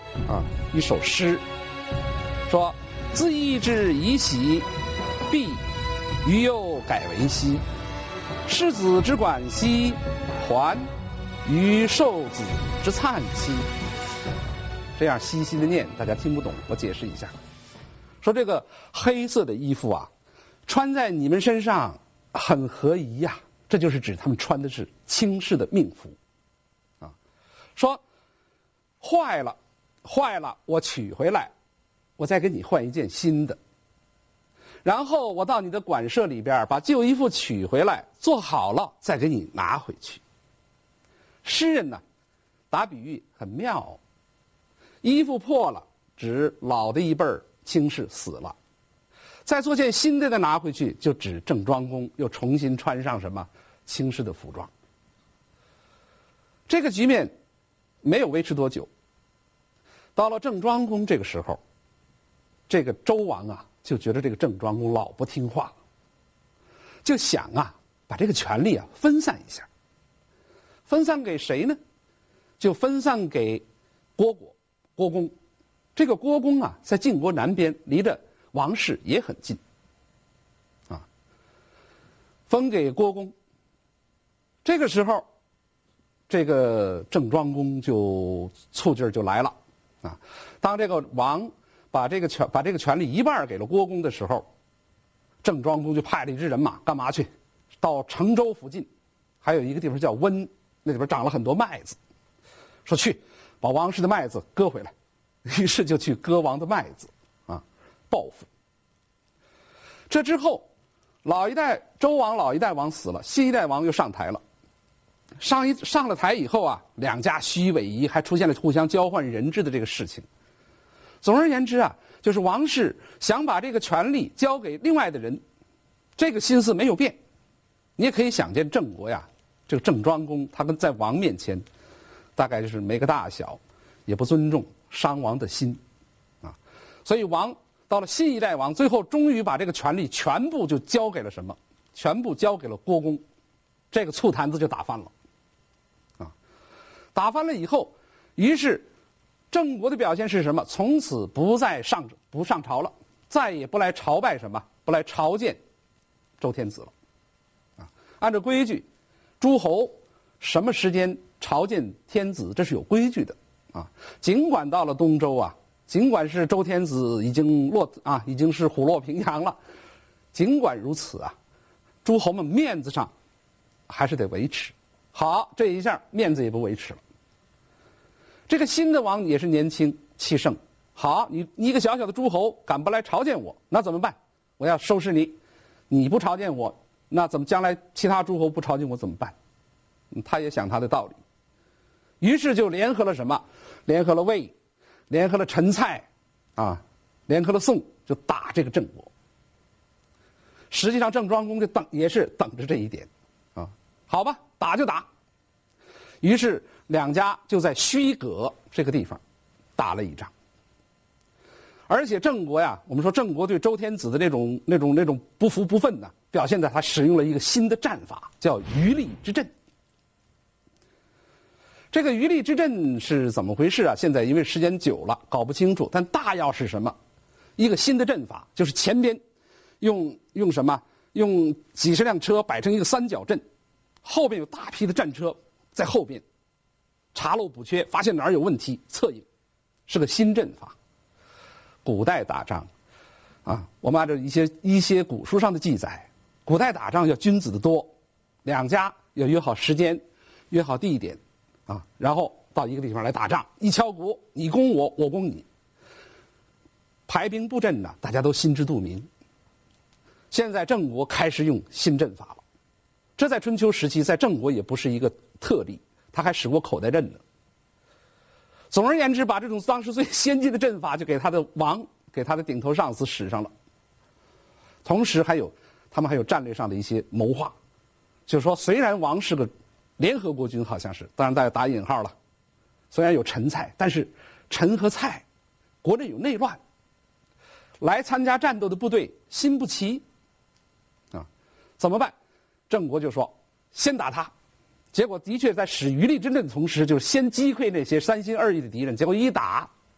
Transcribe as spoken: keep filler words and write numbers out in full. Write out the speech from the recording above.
啊一首诗，说：“自缢之以喜，必于右改为西。世子之管兮，还于受子之灿兮。”这样细细的念，大家听不懂，我解释一下。说这个黑色的衣服啊，穿在你们身上很合宜呀、啊，这就是指他们穿的是卿士的命服，啊，说坏了，坏了，我取回来，我再给你换一件新的。然后我到你的馆舍里边把旧衣服取回来，做好了再给你拿回去。诗人呢，打比喻很妙。衣服破了，指老的一辈儿卿士死了，再做件新的再拿回去，就指郑庄公又重新穿上什么卿士的服装。这个局面没有维持多久，到了郑庄公这个时候，这个周王啊就觉得这个郑庄公老不听话了，就想啊把这个权力啊分散一下。分散给谁呢？就分散给虢国。虢公，这个虢公啊，在晋国南边，离着王室也很近，啊，分给虢公。这个时候，这个郑庄公就醋劲儿就来了，啊，当这个王把这个权把这个权力一半给了虢公的时候，郑庄公就派了一支人马，干嘛去？到成州附近，还有一个地方叫温，那里边长了很多麦子，说去。把王室的麦子割回来，于是就去割王的麦子，啊，报复。这之后，老一代周王、老一代王死了，新一代王又上台了。上一上了台以后啊，两家虚伪夷，还出现了互相交换人质的这个事情。总而言之啊，就是王室想把这个权力交给另外的人，这个心思没有变。你也可以想见郑国呀，这个郑庄公他们在王面前。大概就是没个大小，也不尊重，伤王的心，啊，所以王到了新一代王，最后终于把这个权力全部就交给了什么？全部交给了虢公，这个醋坛子就打翻了，啊，打翻了以后，于是郑国的表现是什么？从此不再上不上朝了，再也不来朝拜什么？不来朝见周天子了，啊，按照规矩，诸侯什么时间朝见天子，这是有规矩的啊。尽管到了东周啊，尽管是周天子已经落啊，已经是虎落平阳了，尽管如此啊，诸侯们面子上还是得维持。好，这一下面子也不维持了。这个新的王也是年轻气盛，好，你你一个小小的诸侯敢不来朝见我，那怎么办？我要收拾你。你不朝见我，那怎么将来其他诸侯不朝见我怎么办？嗯，他也想他的道理。于是就联合了什么？联合了魏，联合了陈蔡，啊，联合了宋，就打这个郑国。实际上郑庄公就等也是等着这一点，啊，好吧，打就打。于是两家就在虚葛这个地方打了一仗。而且郑国呀，我们说郑国对周天子的那种那种那种不服不忿呢，表现在他使用了一个新的战法，叫余力之阵。这个余力之阵是怎么回事啊？现在因为时间久了，搞不清楚。但大要是什么？一个新的阵法，就是前边用用什么？用几十辆车摆成一个三角阵，后边有大批的战车在后边查漏补缺，发现哪儿有问题策应，是个新阵法。古代打仗，啊，我们按照一些一些古书上的记载，古代打仗要君子的多，两家要约好时间，约好地点。啊，然后到一个地方来打仗，一敲鼓，你攻我，我攻你。排兵布阵呢，大家都心知肚明。现在郑国开始用新阵法了，这在春秋时期，在郑国也不是一个特例，他还使过口袋阵呢。总而言之，把这种当时最先进的阵法就给他的王，给他的顶头上司使上了。同时还有他们还有战略上的一些谋划，就是说，虽然王是个联合国军，好像是，当然大家打引号了。虽然有陈蔡，但是陈和蔡国内有内乱，来参加战斗的部队心不齐，啊，怎么办？郑国就说先打他，结果的确在使余力之阵的同时，就是先击溃那些三心二意的敌人，结果一打